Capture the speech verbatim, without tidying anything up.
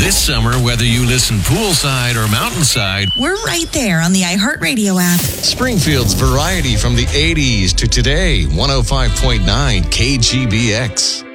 This summer, whether you listen poolside or mountainside, we're right there on the iHeartRadio app. Springfield's variety from the eighties to today, one oh five point nine K G B X.